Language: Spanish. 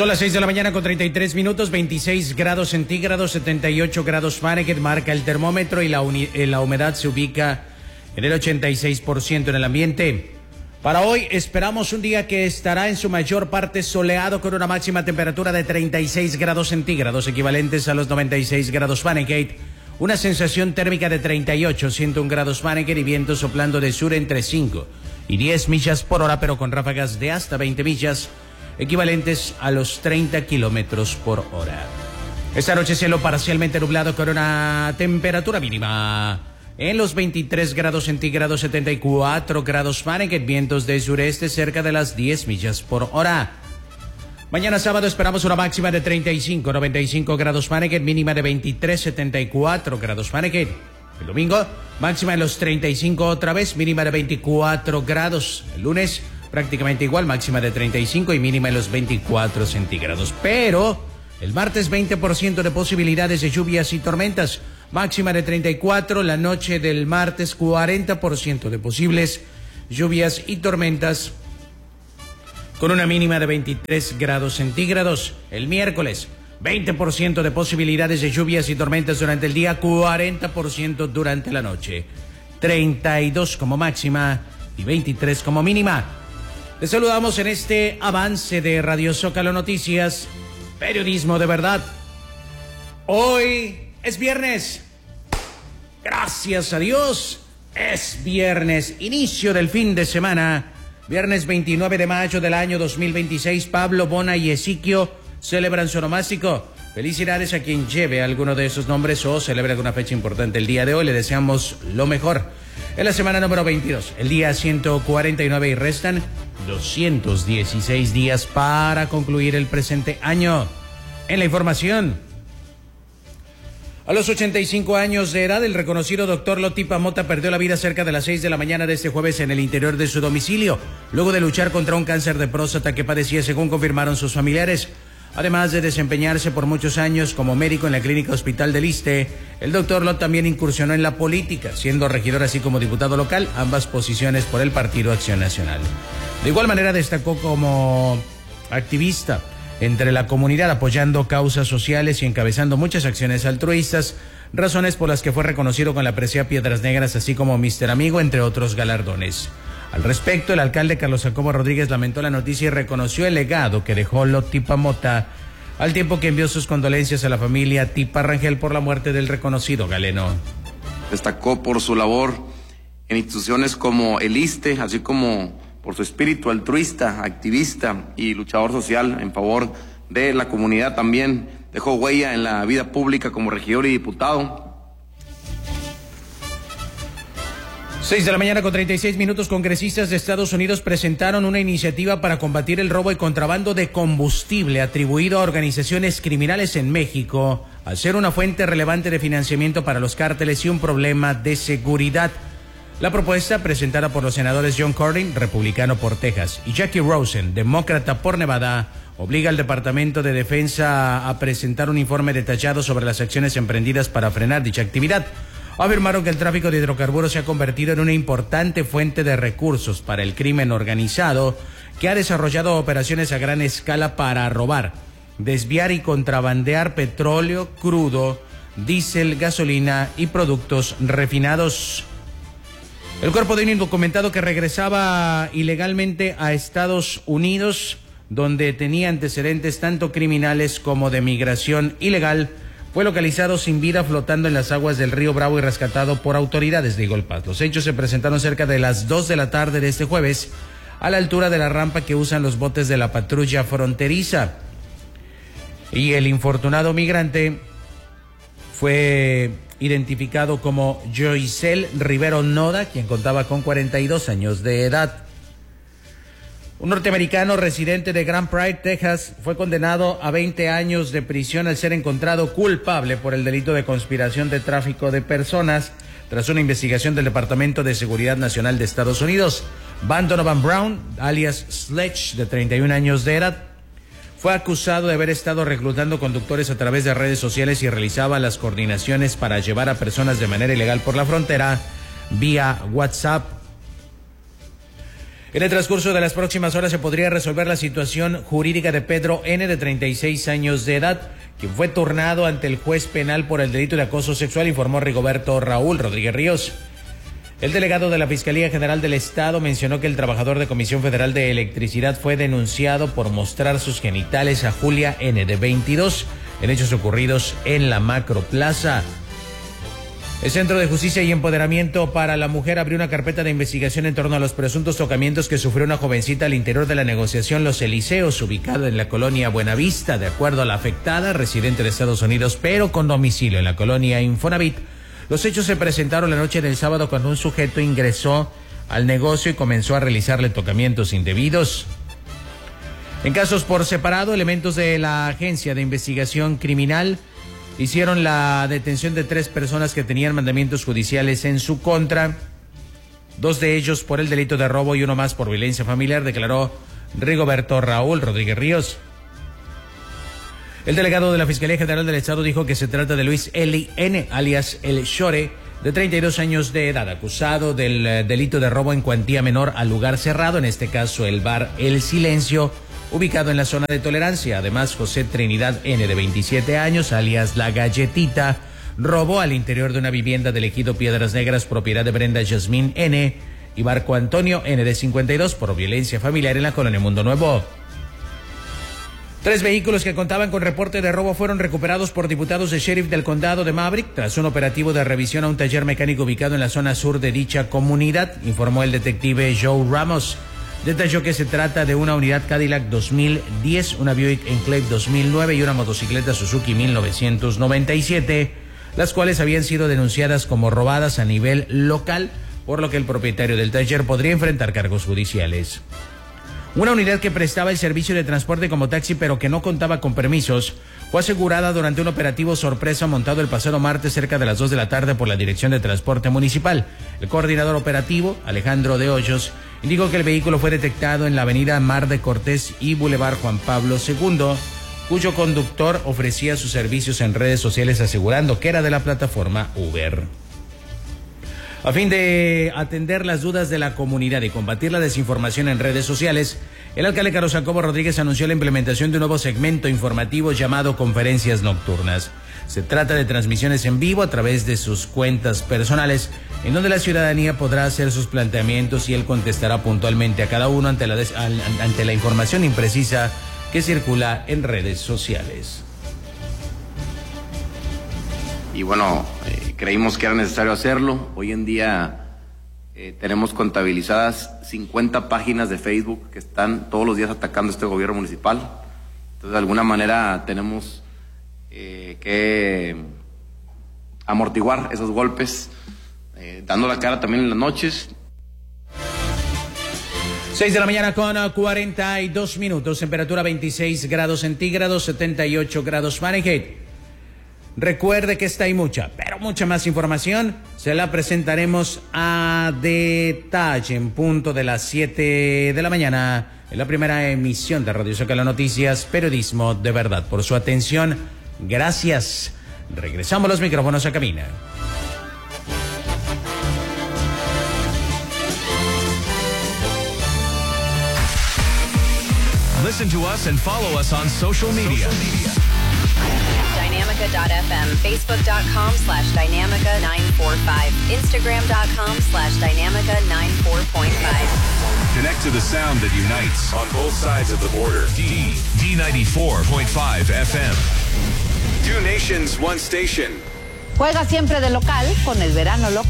Son las 6 de la mañana con 33 minutos, 26 grados centígrados, 78 grados Fahrenheit, marca el termómetro y la humedad se ubica en el 86% en el ambiente. Para hoy esperamos un día que estará en su mayor parte soleado con una máxima temperatura de 36 grados centígrados, equivalentes a los 96 grados Fahrenheit. Una sensación térmica de 38, 101 grados Fahrenheit y viento soplando de sur entre 5 y 10 millas por hora, pero con ráfagas de hasta 20 millas, equivalentes a los 30 kilómetros por hora. Esta noche cielo parcialmente nublado con una temperatura mínima en los 23 grados centígrados, 74 grados Fahrenheit, vientos de sureste cerca de las 10 millas por hora. Mañana sábado esperamos una máxima de 35, 95 grados Fahrenheit, mínima de 23, 74 grados Fahrenheit. El domingo, máxima en los 35 otra vez, mínima de 24 grados. El lunes, prácticamente igual, máxima de 35 y mínima en los 24 centígrados. Pero el martes 20% de posibilidades de lluvias y tormentas, máxima de 34, la noche del martes 40% de posibles lluvias y tormentas con una mínima de 23 grados centígrados. El miércoles 20% de posibilidades de lluvias y tormentas durante el día, 40% durante la noche, 32 como máxima y 23 como mínima. Les saludamos en este avance de Radio Zócalo Noticias, periodismo de verdad. Hoy es viernes. Gracias a Dios, es viernes, inicio del fin de semana. Viernes 29 de mayo del año 2026, Pablo, Bona y Ezequiel celebran su onomástico. Felicidades a quien lleve alguno de esos nombres o celebre alguna fecha importante el día de hoy. Le deseamos lo mejor. En la semana número 22, el día 149 y restan 216 días para concluir el presente año. En la información, a los 85 años de edad, el reconocido doctor Lotipa Mota perdió la vida cerca de las 6 de la mañana de este jueves en el interior de su domicilio, luego de luchar contra un cáncer de próstata que padecía, según confirmaron sus familiares. Además de desempeñarse por muchos años como médico en la Clínica Hospital del Iste, el doctor Lot también incursionó en la política, siendo regidor así como diputado local, ambas posiciones por el Partido Acción Nacional. De igual manera destacó como activista entre la comunidad, apoyando causas sociales y encabezando muchas acciones altruistas, razones por las que fue reconocido con la presea Piedras Negras, así como Mister Amigo, entre otros galardones. Al respecto, el alcalde Carlos Jacobo Rodríguez lamentó la noticia y reconoció el legado que dejó Lotipa Mota, al tiempo que envió sus condolencias a la familia Tipa Rangel por la muerte del reconocido galeno. Destacó por su labor en instituciones como el ISSSTE, así como por su espíritu altruista, activista y luchador social en favor de la comunidad. También dejó huella en la vida pública como regidor y diputado. 6 de la mañana con 36 minutos, congresistas de Estados Unidos presentaron una iniciativa para combatir el robo y contrabando de combustible atribuido a organizaciones criminales en México, al ser una fuente relevante de financiamiento para los cárteles y un problema de seguridad. La propuesta, presentada por los senadores John Cornyn, republicano por Texas, y Jackie Rosen, demócrata por Nevada, obliga al Departamento de Defensa a presentar un informe detallado sobre las acciones emprendidas para frenar dicha actividad. Afirmaron que el tráfico de hidrocarburos se ha convertido en una importante fuente de recursos para el crimen organizado, que ha desarrollado operaciones a gran escala para robar, desviar y contrabandear petróleo, crudo, diésel, gasolina y productos refinados. El cuerpo de un indocumentado que regresaba ilegalmente a Estados Unidos, donde tenía antecedentes tanto criminales como de migración ilegal, fue localizado sin vida flotando en las aguas del río Bravo y rescatado por autoridades de Eagle Pass. Los hechos se presentaron cerca de las 2 de la tarde de este jueves, a la altura de la rampa que usan los botes de la patrulla fronteriza. Y el infortunado migrante fue identificado como Joycel Rivero Noda, quien contaba con 42 años de edad. Un norteamericano residente de Grand Prairie, Texas, fue condenado a 20 años de prisión al ser encontrado culpable por el delito de conspiración de tráfico de personas tras una investigación del Departamento de Seguridad Nacional de Estados Unidos. Van Donovan Brown, alias Sledge, de 31 años de edad, fue acusado de haber estado reclutando conductores a través de redes sociales y realizaba las coordinaciones para llevar a personas de manera ilegal por la frontera vía WhatsApp. En el transcurso de las próximas horas se podría resolver la situación jurídica de Pedro N., de 36 años de edad, quien fue turnado ante el juez penal por el delito de acoso sexual, informó Rigoberto Raúl Rodríguez Ríos. El delegado de la Fiscalía General del Estado mencionó que el trabajador de Comisión Federal de Electricidad fue denunciado por mostrar sus genitales a Julia N., de 22, en hechos ocurridos en la Macroplaza. El Centro de Justicia y Empoderamiento para la Mujer abrió una carpeta de investigación en torno a los presuntos tocamientos que sufrió una jovencita al interior de la negociación Los Elíseos, ubicada en la colonia Buenavista. De acuerdo a la afectada, residente de Estados Unidos, pero con domicilio en la colonia Infonavit, los hechos se presentaron la noche del sábado cuando un sujeto ingresó al negocio y comenzó a realizarle tocamientos indebidos. En casos por separado, elementos de la Agencia de Investigación Criminal hicieron la detención de 3 personas que tenían mandamientos judiciales en su contra, 2 de ellos por el delito de robo y 1 más por violencia familiar, declaró Rigoberto Raúl Rodríguez Ríos. El delegado de la Fiscalía General del Estado dijo que se trata de Luis Eli N., alias El Shore, de 32 años de edad, acusado del delito de robo en cuantía menor al lugar cerrado, en este caso el bar El Silencio, ubicado en la zona de tolerancia. Además, José Trinidad N., de 27 años, alias La Galletita, robó al interior de una vivienda del ejido Piedras Negras, propiedad de Brenda Yasmín N., y Marco Antonio N., de 52, por violencia familiar en la colonia Mundo Nuevo. 3 vehículos que contaban con reporte de robo fueron recuperados por diputados de sheriff del condado de Maverick tras un operativo de revisión a un taller mecánico ubicado en la zona sur de dicha comunidad, informó el detective Joe Ramos. Detalló que se trata de una unidad Cadillac 2010, una Buick Enclave 2009 y una motocicleta Suzuki 1997, las cuales habían sido denunciadas como robadas a nivel local, por lo que el propietario del taller podría enfrentar cargos judiciales. Una unidad que prestaba el servicio de transporte como taxi pero que no contaba con permisos fue asegurada durante un operativo sorpresa montado el pasado martes cerca de las 2 de la tarde por la Dirección de Transporte Municipal. El coordinador operativo, Alejandro de Hoyos, indicó que el vehículo fue detectado en la avenida Mar de Cortés y Boulevard Juan Pablo II, cuyo conductor ofrecía sus servicios en redes sociales asegurando que era de la plataforma Uber. A fin de atender las dudas de la comunidad y combatir la desinformación en redes sociales, el alcalde Carlos Jacobo Rodríguez anunció la implementación de un nuevo segmento informativo llamado Conferencias Nocturnas. Se trata de transmisiones en vivo a través de sus cuentas personales, en donde la ciudadanía podrá hacer sus planteamientos y él contestará puntualmente a cada uno ante la información imprecisa que circula en redes sociales. Y bueno, creímos que era necesario hacerlo. Hoy en día tenemos contabilizadas 50 páginas de Facebook que están todos los días atacando este gobierno municipal. Entonces, de alguna manera tenemos que amortiguar esos golpes, dando la cara también en las noches. 6 de la mañana con 42 minutos, temperatura 26 grados centígrados, 78 grados Fahrenheit. Recuerde que esta y mucha, pero mucha más información se la presentaremos a detalle en punto de las 7 de la mañana en la primera emisión de Radio Zócalo Noticias, periodismo de verdad. Por su atención, gracias. Regresamos los micrófonos a cabina. Listen to us and follow us on social media. Dynamica.fm, Facebook.com/Dynamica945, Instagram.com/Dynamica94.5. Connect to the sound that unites on both sides of the border. D94.5 FM. 2 nations, 1 station. Juega siempre de local con el verano local.